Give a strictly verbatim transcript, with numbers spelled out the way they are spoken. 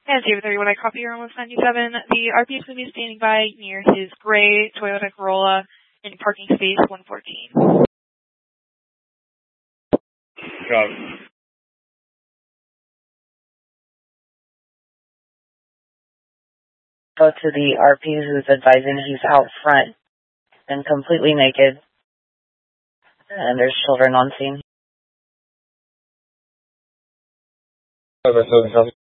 And David thirty-one, I copy your almost ninety-seven. The R P is going to be standing by near his gray Toyota Corolla in parking space one fourteen. Got it. Go to the R P who's advising he's out front and completely naked. And there's children on scene. Over seven